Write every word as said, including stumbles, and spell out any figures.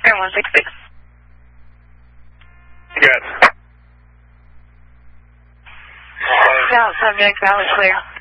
Air one six six. Good. South subject, valid clear.